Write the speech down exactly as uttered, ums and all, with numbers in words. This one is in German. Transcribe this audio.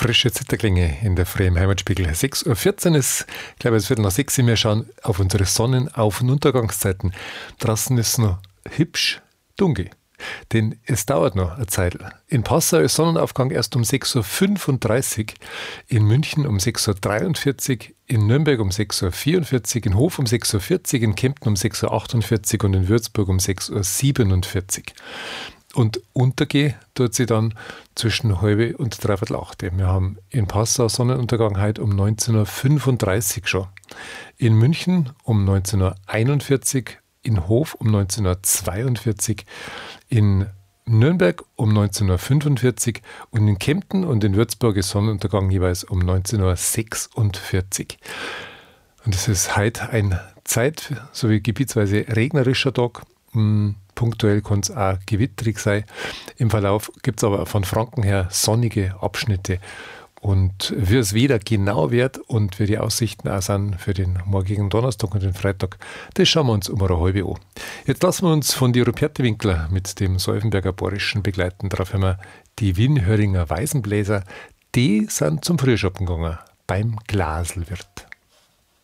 Frische Zitterklänge in der Früh im Heimatspiegel. sechs Uhr vierzehn ist, ich glaube, es wird nach sechs Uhr. Wir schauen auf unsere Sonnenauf- und Untergangszeiten. Draußen ist es noch hübsch dunkel, denn es dauert noch eine Zeit. In Passau ist Sonnenaufgang erst um sechs Uhr fünfunddreißig, in München um sechs Uhr dreiundvierzig, in Nürnberg um sechs Uhr vierundvierzig, in Hof um sechs Uhr vierzig, in Kempten um sechs Uhr achtundvierzig und in Würzburg um sechs Uhr siebenundvierzig. Und untergehen tut sie dann zwischen halbe und dreiviertel acht. Wir haben in Passau Sonnenuntergang heute um neunzehn Uhr fünfunddreißig schon. In München um neunzehn Uhr einundvierzig, in Hof um neunzehn Uhr zweiundvierzig, in Nürnberg um neunzehn Uhr fünfundvierzig und in Kempten und in Würzburg ist Sonnenuntergang jeweils um neunzehn Uhr sechsundvierzig. Und es ist heute ein Zeit, sowie gebietsweise regnerischer Tag. Punktuell kann es auch gewitterig sein. Im Verlauf gibt es aber von Franken her sonnige Abschnitte. Und wie es wieder genau wird und wie die Aussichten auch sind für den morgigen Donnerstag und den Freitag, das schauen wir uns um eine halbe an. Jetzt lassen wir uns von die Ruperti Winkler mit dem Säufenberger Borischen begleiten. Darauf haben wir die Wien-Höringer Weisenbläser. Die sind zum Frühschoppen gegangen beim Glaselwirt.